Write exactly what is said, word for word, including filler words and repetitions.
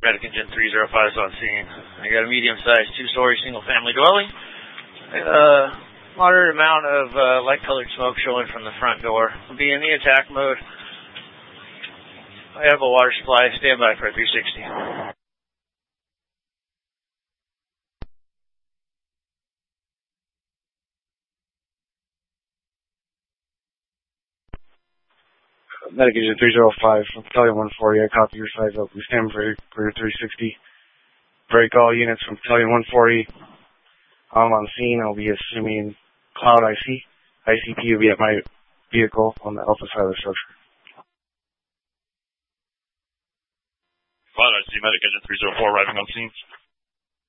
Medic Engine three oh five is on scene. I got a medium-sized two-story single-family dwelling. A uh, moderate amount of uh, light-colored smoke showing from the front door. I'll be in the attack mode. I have a water supply. Stand by for a three sixty. Medic Engine three oh five from Battalion one forty. I copy your size up. We stand for, for your three sixty. Break all units from Battalion one forty. I'm on scene. I'll be assuming Cloud I C. I C P will be at my vehicle on the alpha side of the structure. Cloud I C, Medic Engine three oh four arriving on scene.